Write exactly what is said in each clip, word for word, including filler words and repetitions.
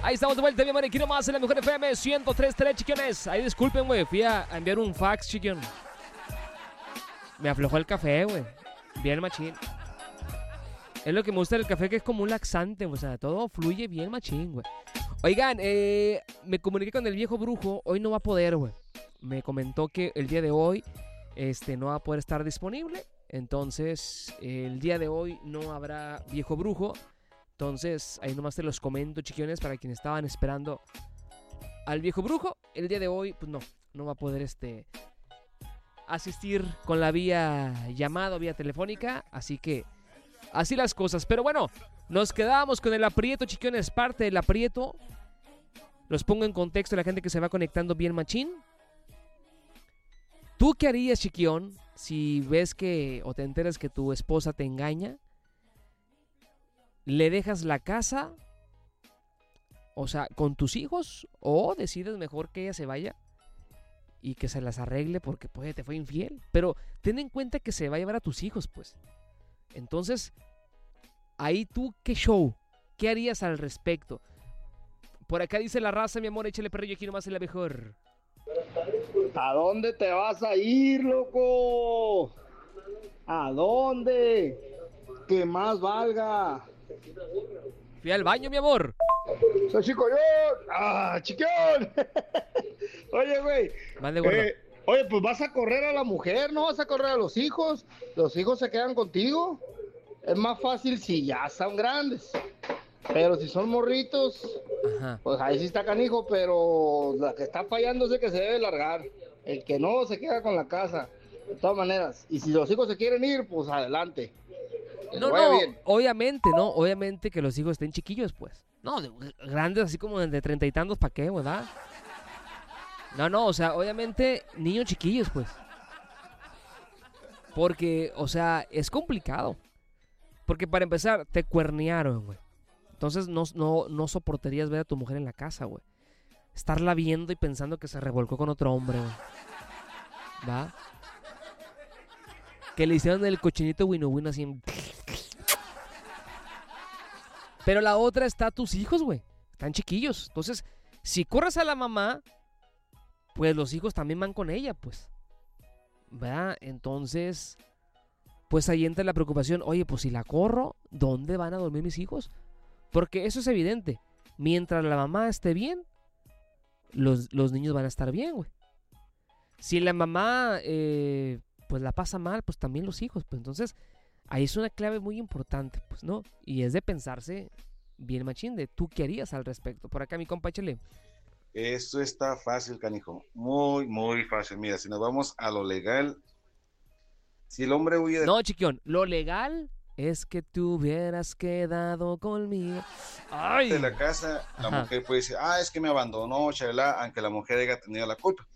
Ahí estamos de vuelta, mi amor, aquí nomás en la Mejor F M ciento tres punto tres, chiquiones. Ahí disculpen, güey, fui a enviar un fax, chiquión. Me aflojó el café, güey. Bien machín. Es lo que me gusta del café, que es como un laxante, o sea, todo fluye bien machín, güey. Oigan, eh, me comuniqué con el viejo brujo, hoy no va a poder, güey. Me comentó que el día de hoy este, no va a poder estar disponible, entonces el día de hoy no habrá viejo brujo. Entonces, ahí nomás te los comento, chiquiones, para quienes estaban esperando al viejo brujo. El día de hoy, pues no, no va a poder este asistir con la vía llamada, vía telefónica. Así que, así las cosas. Pero bueno, nos quedamos con el aprieto, chiquiones, parte del aprieto. Los pongo en contexto a la gente que se va conectando bien machín. ¿Tú qué harías, chiquión, si ves que o te enteras que tu esposa te engaña? ¿Le dejas la casa, o sea, con tus hijos, o decides mejor que ella se vaya y que se las arregle porque pues, te fue infiel? Pero ten en cuenta que se va a llevar a tus hijos, pues. Entonces, ahí tú, ¿qué show? ¿Qué harías al respecto? Por acá dice la raza, mi amor, échale perrillo, aquí nomás es la mejor. ¿A dónde te vas a ir, loco? ¿A dónde? Que más valga. Fui al baño, mi amor. Soy chico yo. ¡Ah, chiquión! Oye, güey. Mande, gordo. Eh, oye, pues vas a correr a la mujer, no vas a correr a los hijos. Los hijos se quedan contigo. Es más fácil si ya son grandes. Pero si son morritos, Ajá. pues ahí sí está canijo, pero la que está fallando es el que se debe largar. El que no se queda con la casa. De todas maneras. Y si los hijos se quieren ir, pues adelante. No, no, bien. Obviamente, ¿no? Obviamente que los hijos estén chiquillos, pues. No, de, grandes así como de treinta y tantos, ¿para qué, verdad? No, no, o sea, obviamente niños chiquillos, pues. Porque, o sea, es complicado. Porque para empezar, te cuernearon, güey. Entonces no, no, no soportarías ver a tu mujer en la casa, güey. Estarla viendo y pensando que se revolcó con otro hombre, güey. ¿Va? Que le hicieron el cochinito wino wino así en... Pero la otra está tus hijos, güey. Están chiquillos. Entonces, si corres a la mamá, pues los hijos también van con ella, pues. ¿Verdad? Entonces, pues ahí entra la preocupación. Oye, pues si la corro, ¿dónde van a dormir mis hijos? Porque eso es evidente. Mientras la mamá esté bien, los, los niños van a estar bien, güey. Si la mamá, eh, pues la pasa mal, pues también los hijos. Pues entonces... ahí es una clave muy importante, pues, ¿no? Y es de pensarse bien machín, de tú qué harías al respecto. Por acá, mi compa, échale. Eso está fácil, canijo. Muy, muy fácil. Mira, si nos vamos a lo legal, si el hombre huye de... No, chiquión, lo legal es que te hubieras quedado conmigo. ¡Ay! De la casa, la Ajá. mujer puede decir, ah, es que me abandonó, chalá, aunque la mujer haya tenido la culpa.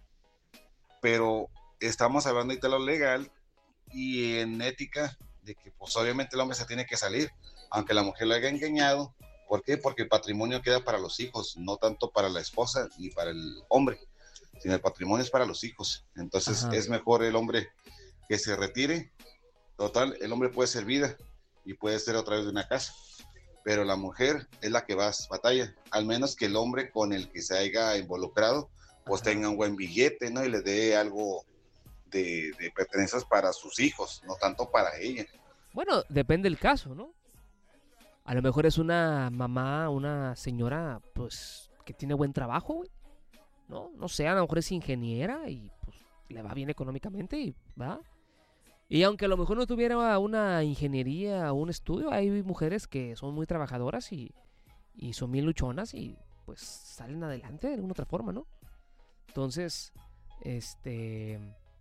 Pero estamos hablando de lo legal y en ética de que pues obviamente el hombre se tiene que salir, aunque la mujer lo haya engañado. ¿Por qué? Porque el patrimonio queda para los hijos, no tanto para la esposa ni para el hombre, sino el patrimonio es para los hijos. Entonces Ajá. es mejor el hombre que se retire. Total, el hombre puede ser vida y puede ser otra vez de una casa, pero la mujer es la que va a batalla, al menos que el hombre con el que se haya involucrado pues Ajá. tenga un buen billete, ¿no? Y le dé algo De, de pertenencias para sus hijos, no tanto para ella. Bueno, depende del caso, ¿no? A lo mejor es una mamá, una señora, pues, que tiene buen trabajo, güey. No, no sé, a lo mejor es ingeniera y, pues, le va bien económicamente y va. Y aunque a lo mejor no tuviera una ingeniería o un estudio, hay mujeres que son muy trabajadoras y, y son bien luchonas y, pues, salen adelante de alguna otra forma, ¿no? Entonces, este...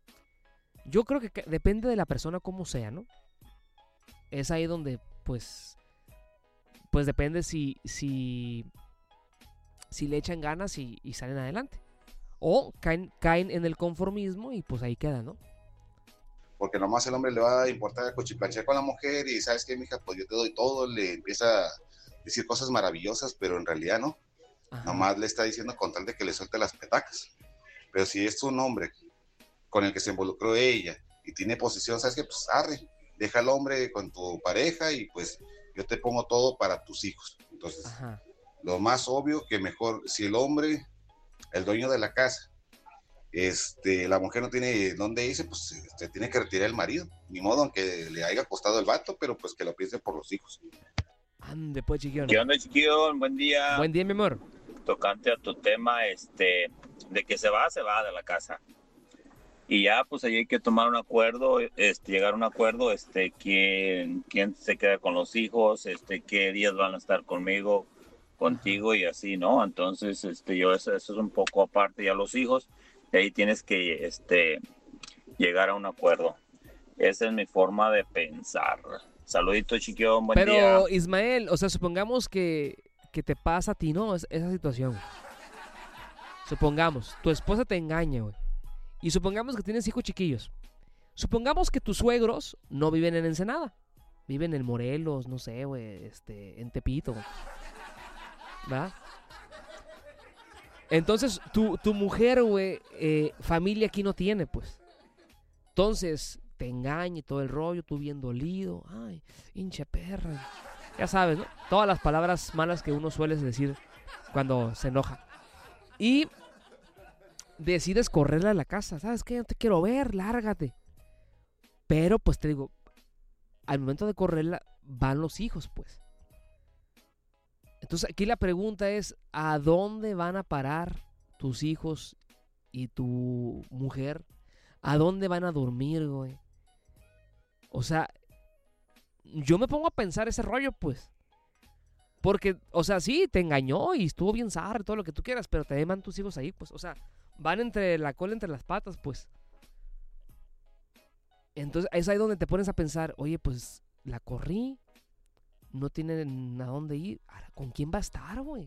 yo creo que depende de la persona como sea, ¿no? Es ahí donde, pues, pues depende si, si, si le echan ganas y, y salen adelante. O caen, caen en el conformismo y pues ahí queda, ¿no? Porque nomás el hombre le va a importar cuchiplanchar con la mujer y ¿sabes qué, mija? Pues yo te doy todo, le empieza a decir cosas maravillosas, pero en realidad no. Ajá. Nomás le está diciendo con tal de que le suelte las petacas. Pero si es un hombre con el que se involucró ella y tiene posición, ¿sabes qué? Pues arre, deja al hombre con tu pareja y pues yo te pongo todo para tus hijos. Entonces, Ajá. lo más obvio que mejor, si el hombre, el dueño de la casa, este, la mujer no tiene dónde irse, pues se este, tiene que retirar el marido, ni modo, aunque le haya costado el vato, pero pues que lo piense por los hijos. Ande pues, chiquión. ¿Qué onda, chiquión? Buen día. Buen día, mi amor. Tocante a tu tema, este, de que se va, se va de la casa. Y ya, pues ahí hay que tomar un acuerdo, este, llegar a un acuerdo, este, quién, quién se queda con los hijos, este, qué días van a estar conmigo, contigo y así, ¿no? Entonces, este, yo eso, eso es un poco aparte ya los hijos, y ahí tienes que, este, llegar a un acuerdo. Esa es mi forma de pensar. Saludito, chiquión, buen Pero, día. Pero, Ismael, o sea, supongamos que, que te pasa a ti, ¿no? Es, esa situación. Supongamos, tu esposa te engaña, güey. Y supongamos que tienes hijos chiquillos. Supongamos que tus suegros no viven en Ensenada. Viven en Morelos, no sé, güey, este, en Tepito. ¿Verdad? Entonces, tu, tu mujer, güey, eh, familia aquí no tiene, pues. Entonces, te engaña y todo el rollo, tú bien dolido. Ay, hinche perra. Ya sabes, ¿no? Todas las palabras malas que uno suele decir cuando se enoja. Y decides correrla a la casa. ¿Sabes qué? No te quiero ver, lárgate. Pero, pues te digo, al momento de correrla van los hijos, pues. Entonces aquí la pregunta es, ¿a dónde van a parar tus hijos y tu mujer? ¿A dónde van a dormir, güey? O sea, yo me pongo a pensar ese rollo, pues. Porque, o sea, sí, te engañó y estuvo bien zarra, todo lo que tú quieras, pero te van tus hijos ahí, pues. O sea, van entre la cola, entre las patas, pues. Entonces es ahí donde te pones a pensar, oye, pues la corrí, no tienen a dónde ir. Ahora, ¿con quién va a estar, güey?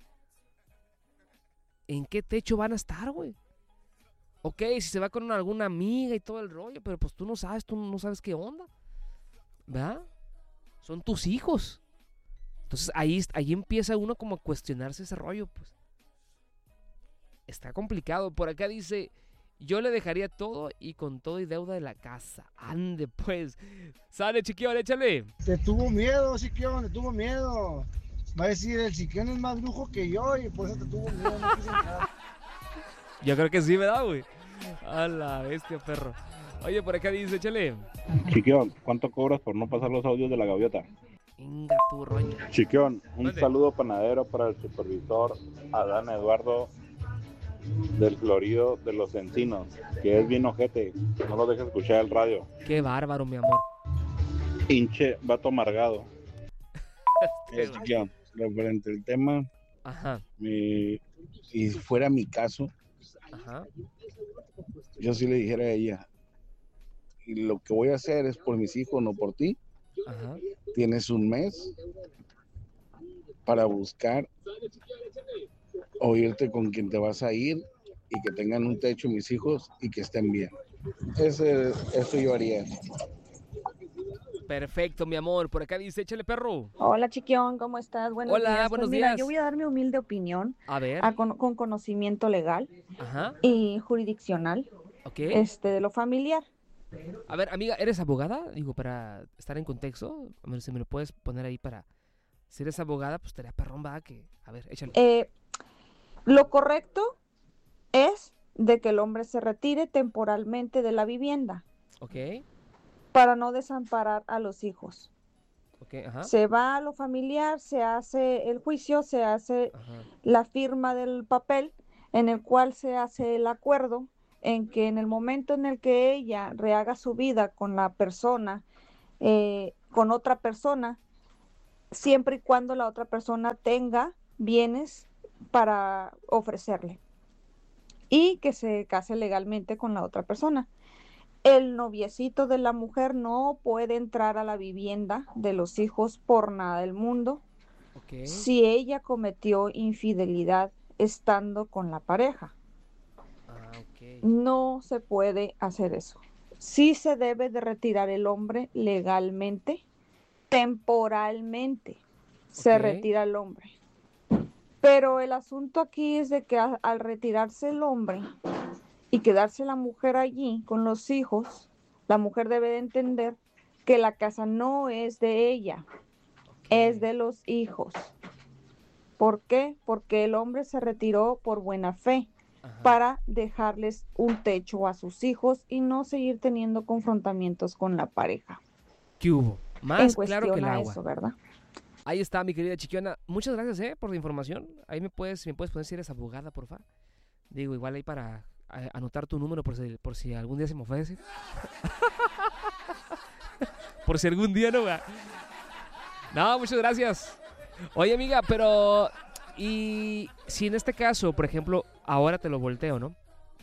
¿En qué techo van a estar, güey? Ok, si se va con alguna amiga y todo el rollo, pero pues tú no sabes, tú no sabes qué onda, ¿verdad? Son tus hijos. Entonces ahí, ahí empieza uno como a cuestionarse ese rollo, pues. Está complicado. Por acá dice, yo le dejaría todo y con todo y deuda de la casa. Ande, pues. Sale, chiquión, échale. Te tuvo miedo, chiquión, te tuvo miedo. Va a decir, el chiquión es más brujo que yo y por eso te tuvo miedo. No quise entrar. Yo creo que sí, ¿verdad, güey? A la bestia, perro. Oye, por acá dice, échale. Chiquión, ¿cuánto cobras por no pasar los audios de la gaviota? Venga, tu roña. Chiquión, un ¿Dónde? saludo panadero para el supervisor Adán Eduardo del Florido de los Encinos, que es bien ojete, no lo dejes escuchar el radio. Qué bárbaro, mi amor. Hinche vato amargado. Este, Eh, Chiquión, referente al tema, Ajá, mi, si fuera mi caso, ajá. yo sí le dijera a ella, y lo que voy a hacer es por mis hijos, no por ti. Ajá. Tienes un mes para buscar o irte con quien te vas a ir y que tengan un techo mis hijos y que estén bien. Ese, eso yo haría. Perfecto, mi amor. Por acá dice, échale, perro. Hola, chiquión, ¿cómo estás? Buenos Hola, días. buenos pues mira, días. yo voy a dar mi humilde opinión A ver. a con, con conocimiento legal Ajá. y jurisdiccional Ok. este, de lo familiar. A ver, amiga, ¿eres abogada? Digo, para estar en contexto. A ver si me lo puedes poner ahí para... Si eres abogada, pues estaría perrón, va, que... A ver, échale. Eh, lo correcto es de que el hombre se retire temporalmente de la vivienda Ok. para no desamparar a los hijos. Ok, ajá. Se va a lo familiar, se hace el juicio, se hace Ajá. la firma del papel en el cual se hace el acuerdo en que en el momento en el que ella rehaga su vida con la persona, eh, con otra persona, siempre y cuando la otra persona tenga bienes para ofrecerle y que se case legalmente con la otra persona. El noviecito de la mujer no puede entrar a la vivienda de los hijos por nada del mundo Ok. si ella cometió infidelidad estando con la pareja. Ah, ok. No se puede hacer eso. Sí se debe de retirar el hombre legalmente, temporalmente. Se Ok. retira el hombre. Pero el asunto aquí es de que a- al retirarse el hombre y quedarse la mujer allí con los hijos, la mujer debe de entender que la casa no es de ella, Ok. es de los hijos. ¿Por qué? Porque el hombre se retiró por buena fe. Ajá. Para dejarles un techo a sus hijos y no seguir teniendo confrontamientos con la pareja. ¿Qué hubo? Más en claro que el agua. Eso, ¿verdad? Ahí está, mi querida Chiquiona. Muchas gracias, ¿eh? Por la información. Ahí me puedes, me puedes poner si eres abogada, porfa. Digo, igual ahí para a, anotar tu número por si, por si algún día se me ofrece. Por si algún día no va. No, muchas gracias. Oye, amiga, pero... Y si en este caso, por ejemplo, ahora te lo volteo, ¿no?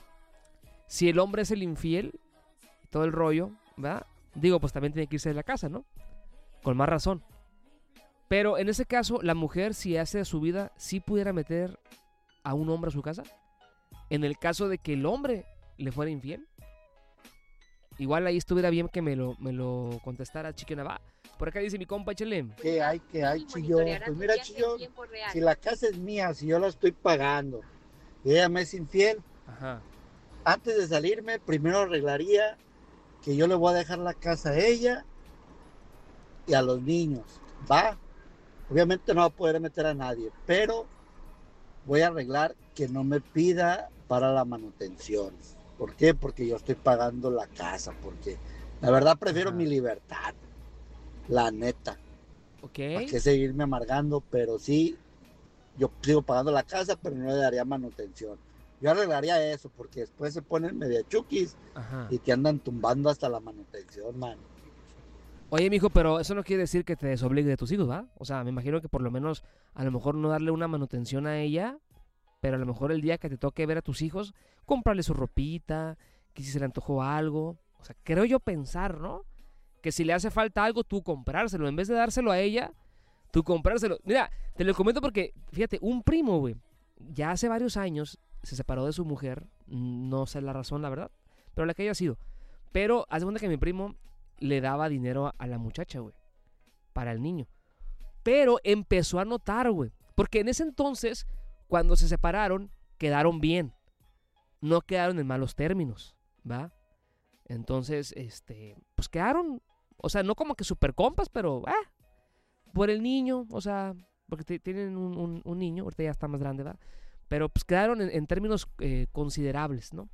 Si el hombre es el infiel, todo el rollo, ¿verdad? Digo, pues también tiene que irse de la casa, ¿no? Con más razón. Pero en ese caso, la mujer, si hace de su vida, ¿sí pudiera meter a un hombre a su casa? En el caso de que el hombre le fuera infiel. Igual ahí estuviera bien que me lo, me lo contestara Chiquiona, va. Por acá dice mi compa, échale. ¿Qué hay, qué hay, Chillón? Pues mira, Chillón, si la casa es mía, si yo la estoy pagando y ella me es infiel, ajá, antes de salirme, primero arreglaría que yo le voy a dejar la casa a ella y a los niños, ¿va? Obviamente no va a poder meter a nadie, pero voy a arreglar que no me pida para la manutención. ¿Por qué? Porque yo estoy pagando la casa, porque la verdad prefiero ajá. mi libertad. La neta. Ok. ¿Para qué seguirme amargando? Pero sí, yo sigo pagando la casa, pero no le daría manutención. Yo arreglaría eso, porque después se ponen media chuquis ajá. y te andan tumbando hasta la manutención, man. Oye, mijo, pero eso no quiere decir que te desobligue de tus hijos, ¿va? O sea, me imagino que por lo menos, a lo mejor no darle una manutención a ella, pero a lo mejor el día que te toque ver a tus hijos, comprarle su ropita, que si se le antojó algo. O sea, creo yo pensar, ¿no? Que si le hace falta algo, tú comprárselo. En vez de dárselo a ella, tú comprárselo. Mira, te lo comento porque, fíjate, un primo, güey, ya hace varios años se separó de su mujer. No sé la razón, la verdad, pero la que haya sido. Pero, haz de cuenta que mi primo le daba dinero a la muchacha, güey, para el niño. Pero empezó a notar, güey, porque en ese entonces, cuando se separaron, quedaron bien. No quedaron en malos términos, ¿va? Entonces, este, pues quedaron, o sea, no como que super compas, pero, ah, por el niño, o sea, porque t- tienen un, un, un niño, ahorita ya está más grande, ¿verdad? Pero pues quedaron en, en términos eh, considerables, ¿no?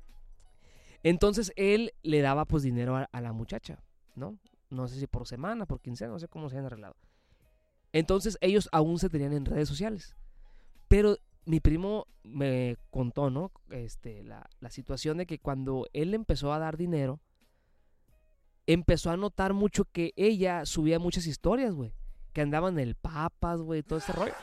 Entonces él le daba pues dinero a, a la muchacha, ¿no? No sé si por semana, por quincena, no sé cómo se han arreglado. Entonces ellos aún se tenían en redes sociales. Pero mi primo me contó, ¿no? Este, la, la situación de que cuando él empezó a dar dinero, empezó a notar mucho que ella subía muchas historias, güey. Que andaban en el Papas, güey, todo ese rollo.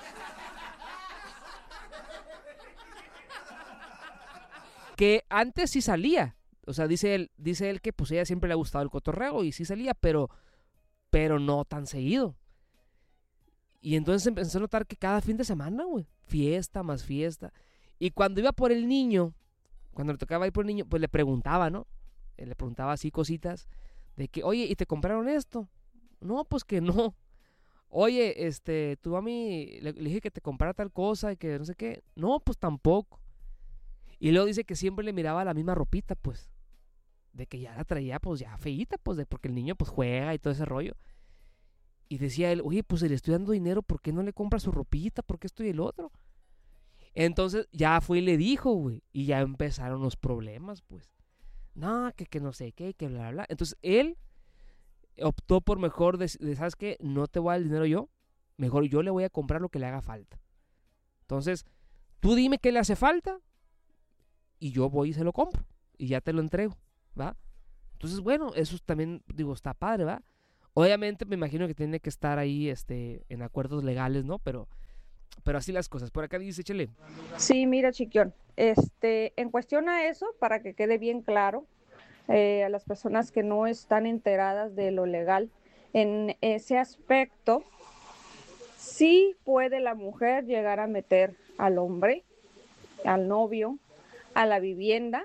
Que antes sí salía. O sea, dice él, dice él que pues a ella siempre le ha gustado el cotorreo y sí salía, pero, pero no tan seguido. Y entonces empezó a notar que cada fin de semana, güey, fiesta más fiesta. Y cuando iba por el niño, cuando le tocaba ir por el niño, pues le preguntaba, ¿no? Le preguntaba así cositas de que, oye, ¿y te compraron esto? No, pues que no. Oye, este, tu mami, le, le dije que te comprara tal cosa y que no sé qué. No, pues tampoco. Y luego dice que siempre le miraba la misma ropita, pues. De que ya la traía, pues, ya feíta, pues, de, porque el niño, pues, juega y todo ese rollo. Y decía él, oye, pues, le estoy dando dinero, ¿por qué no le compra su ropita? ¿Por qué esto y el otro? Entonces, ya fue y le dijo, güey. Y ya empezaron los problemas, pues. No, que, que no sé qué, que bla, bla, bla. Entonces, él optó por mejor, de, de, ¿sabes qué? No te voy a dar el dinero yo. Mejor yo le voy a comprar lo que le haga falta. Entonces, tú dime qué le hace falta y yo voy y se lo compro. Y ya te lo entrego, ¿va? Entonces, bueno, eso también, digo, está padre, ¿va? Obviamente me imagino que tiene que estar ahí este, en acuerdos legales, ¿no? Pero, pero así las cosas. Por acá dice, échale. Sí, mira, Chiquión, este, en cuestión a eso, para que quede bien claro, eh, a las personas que no están enteradas de lo legal, en ese aspecto, sí puede la mujer llegar a meter al hombre, al novio, a la vivienda,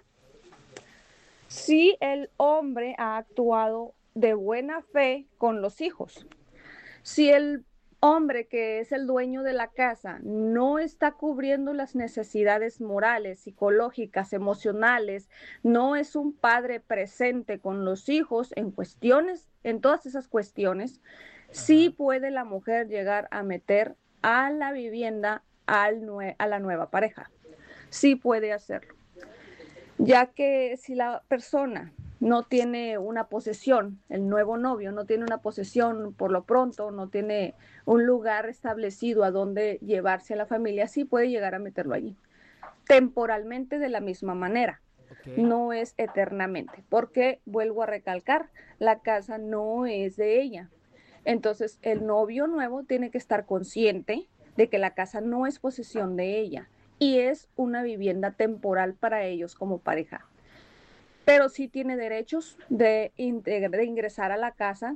si el hombre ha actuado de buena fe con los hijos. Si el hombre que es el dueño de la casa no está cubriendo las necesidades morales, psicológicas, emocionales, no es un padre presente con los hijos en cuestiones, en todas esas cuestiones, sí puede la mujer llegar a meter a la vivienda al nue- a la nueva pareja. Sí puede hacerlo, ya que si la persona no tiene una posesión, el nuevo novio no tiene una posesión por lo pronto, no tiene un lugar establecido a donde llevarse a la familia, sí puede llegar a meterlo allí, temporalmente de la misma manera. Okay. No es eternamente, porque vuelvo a recalcar, la casa no es de ella. Entonces, el novio nuevo tiene que estar consciente de que la casa no es posesión de ella y es una vivienda temporal para ellos como pareja. Pero sí tiene derechos de, de ingresar a la casa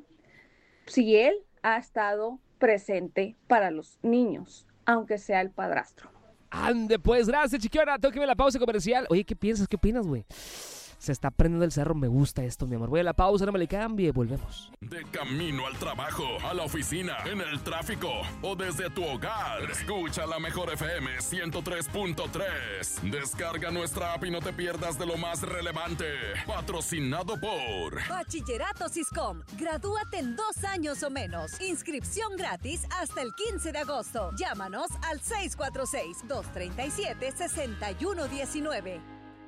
si él ha estado presente para los niños, aunque sea el padrastro. Ande, pues, gracias, chiquiona. Tengo que ver la pausa comercial. Oye, ¿qué piensas? ¿Qué opinas, güey? Se está prendiendo el cerro, me gusta esto, mi amor. Voy a la pausa, no me le cambie, volvemos. De camino al trabajo, a la oficina, en el tráfico o desde tu hogar. Escucha la mejor F M ciento tres punto tres. Descarga nuestra app y no te pierdas de lo más relevante. Patrocinado por Bachillerato Siscom. Gradúate en dos años o menos. Inscripción gratis hasta el quince de agosto. Llámanos al seis cuatro seis, dos tres siete, seis uno uno nueve.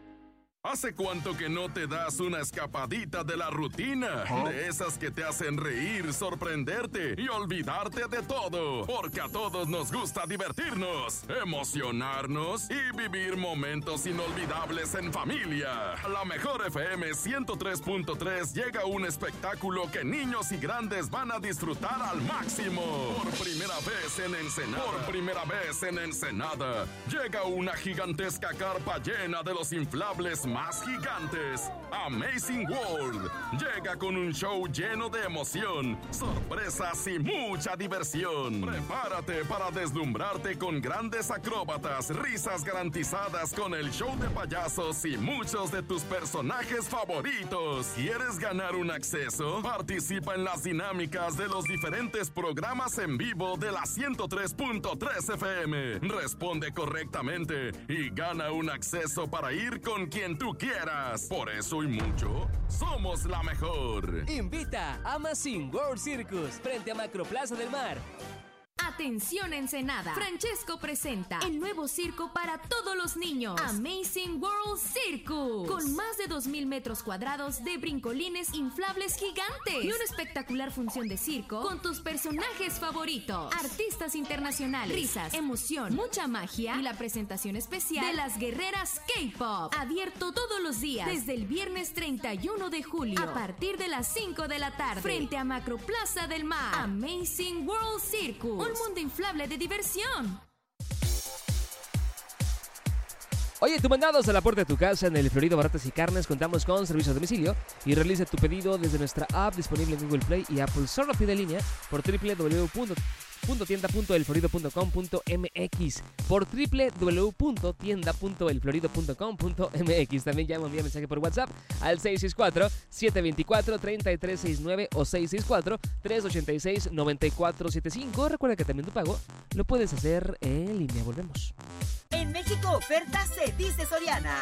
¿Hace cuánto que no te das una escapadita de la rutina? ¿Oh? De esas que te hacen reír, sorprenderte y olvidarte de todo. Porque a todos nos gusta divertirnos, emocionarnos y vivir momentos inolvidables en familia. A la mejor F M ciento tres punto tres llega un espectáculo que niños y grandes van a disfrutar al máximo. Por primera vez en Ensenada. Por primera vez en Ensenada. Llega una gigantesca carpa llena de los inflables más gigantes. Amazing World llega con un show lleno de emoción, sorpresas y mucha diversión. Prepárate para deslumbrarte con grandes acróbatas, risas garantizadas con el show de payasos y muchos de tus personajes favoritos. ¿Quieres ganar un acceso? Participa en las dinámicas de los diferentes programas en vivo de la ciento tres punto tres F M. Responde correctamente y gana un acceso para ir con quien tú quieras. Por eso y mucho, somos la mejor. Invita a Amazing World Circus frente a Macroplaza del Mar. Atención Ensenada, Francesco presenta el nuevo circo para todos los niños, Amazing World Circus, con más de dos mil metros cuadrados de brincolines inflables gigantes y una espectacular función de circo con tus personajes favoritos, artistas internacionales, risas, emoción, mucha magia y la presentación especial de las guerreras K-pop, abierto todos los días desde el viernes treinta y uno de julio a partir de las cinco de la tarde frente a Macroplaza del Mar. Amazing World Circus, un mundo inflable de diversión. Oye, tu mandados a la puerta de tu casa en el Florido Baratas y Carnes. Contamos con servicio a domicilio y realiza tu pedido desde nuestra app disponible en Google Play y Apple. Solo pide en línea por doble u doble u doble u punto tienda punto el florido punto com punto m x, por doble u doble u doble u punto tienda punto el florido punto com punto m x. También llama o envía mensaje por WhatsApp al seis seis cuatro, siete dos cuatro, tres tres seis nueve o seis seis cuatro, tres ocho seis, nueve cuatro siete cinco. Recuerda que también tu pago lo puedes hacer en línea. Volvemos. En México, ofertas se dice Soriana.